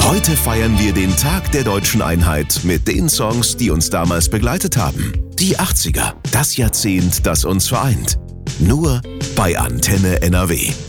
Heute feiern wir den Tag der deutschen Einheit mit den Songs, die uns damals begleitet haben. Die 80er, das Jahrzehnt, das uns vereint. Nur bei Antenne NRW.